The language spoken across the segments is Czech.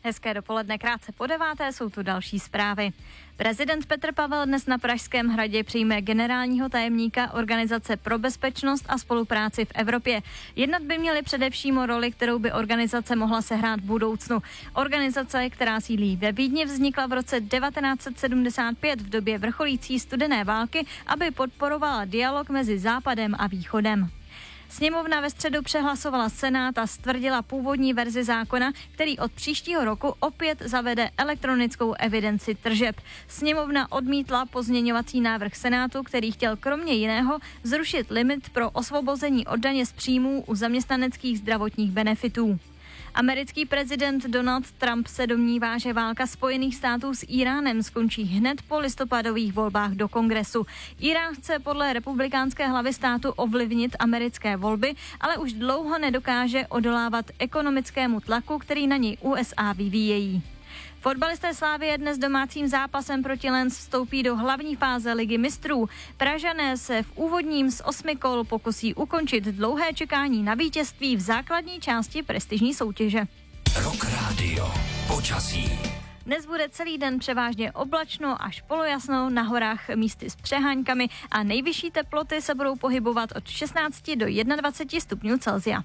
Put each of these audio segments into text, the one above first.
Hezké dopoledne, krátce po 9:00 jsou tu další zprávy. Prezident Petr Pavel dnes na Pražském hradě přijme generálního tajemníka Organizace pro bezpečnost a spolupráci v Evropě. Jednat by měli především o roli, kterou by organizace mohla sehrát v budoucnu. Organizace, která sídlí ve Vídni, vznikla v roce 1975 v době vrcholící studené války, aby podporovala dialog mezi Západem a Východem. Sněmovna ve středu přehlasovala Senát a stvrdila původní verzi zákona, který od příštího roku opět zavede elektronickou evidenci tržeb. Sněmovna odmítla pozměňovací návrh Senátu, který chtěl kromě jiného zrušit limit pro osvobození od daně z příjmů u zaměstnaneckých zdravotních benefitů. Americký prezident Donald Trump se domnívá, že válka Spojených států s Íránem skončí hned po listopadových volbách do Kongresu. Írán chce podle republikánské hlavy státu ovlivnit americké volby, ale už dlouho nedokáže odolávat ekonomickému tlaku, který na něj USA vyvíjejí. Fotbalisté Slavie dnes domácím zápasem proti Lens vstoupí do hlavní fáze Ligy mistrů. Pražané se v úvodním z 8 kol pokusí ukončit dlouhé čekání na vítězství v základní části prestižní soutěže. Rock Radio. Počasí. Dnes bude celý den převážně oblačno až polojasno, na horách místy s přeháňkami a nejvyšší teploty se budou pohybovat od 16 do 21 stupňů Celsia.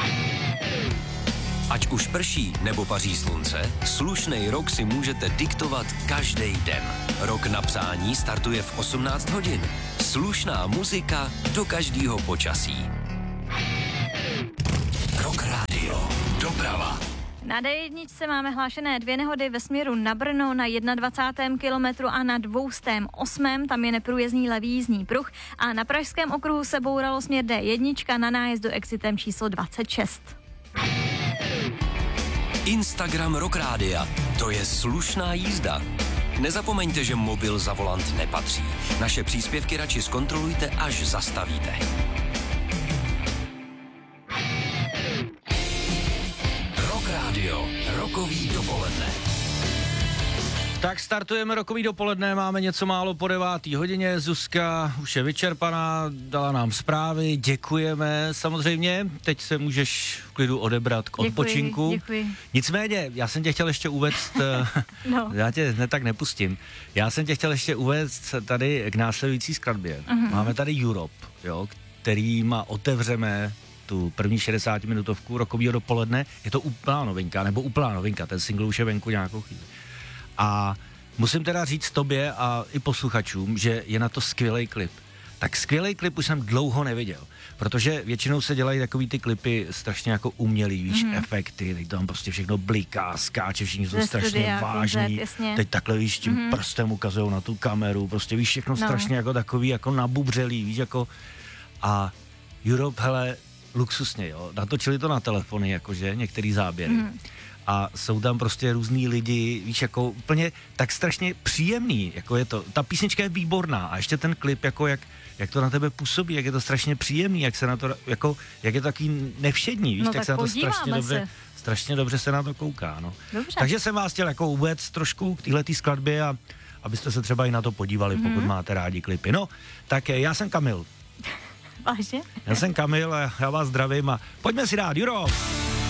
Ať už prší nebo paří slunce, slušnej rok si můžete diktovat každý den. Rok na přání startuje v 18 hodin. Slušná muzika do každého počasí. Rock Radio. Doprava. Na D1 máme hlášené 2 nehody ve směru na Brno na 21. kilometru a na 208. Tam je neprůjezdný levý jízdní pruh a na Pražském okruhu se bouralo směr D1 na nájezdu exitem číslo 26. Instagram Rock Rádia. To je slušná jízda. Nezapomeňte, že mobil za volant nepatří. Naše příspěvky radši zkontrolujte, až zastavíte. Rock Radio. Rokový dopoledne. Tak startujeme rokový dopoledne, máme něco málo po 9. hodině, Zuzka už je vyčerpaná, dala nám zprávy, děkujeme samozřejmě, teď se můžeš v klidu odebrat k odpočinku. Děkuji. Nicméně, já jsem tě chtěl ještě uvést, já tě tak nepustím, já jsem tě chtěl ještě uvést tady k následující skladbě. Máme tady Europe, jo, kterýma otevřeme tu první 60-minutovku rokovýho dopoledne, je to úplná novinka, ten single už je venku nějakou chvíli. A musím teda říct tobě a i posluchačům, že je na to skvělý klip. Tak skvělý klip už jsem dlouho neviděl, protože většinou se dělají takový ty klipy strašně jako umělý, víš, efekty, teď tam prostě všechno bliká, skáče, všichni jsou strašně vážní, teď takhle, víš, tím prstem ukazujou na tu kameru, prostě víš, všechno strašně jako takový, jako nabubřelý, víš, jako a Europe, hele, luxusně, jo, natočili to na telefony, jakože, některý záběry. A jsou tam prostě různý lidi, víš, jako úplně tak strašně příjemný, jako je to, ta písnička je výborná a ještě ten klip, jako jak to na tebe působí, jak je to strašně příjemný, jak se na to, jako, jak je to takový nevšední, víš, tak se na to strašně dobře se na to kouká, no. Dobře. Takže jsem vás chtěl jako uvést trošku k téhletý skladbě a abyste se třeba i na to podívali, pokud máte rádi klipy. No, tak já jsem Kamil. Vážně? Já jsem Kamil a já vás zdravím a pojďme si dát, Juro!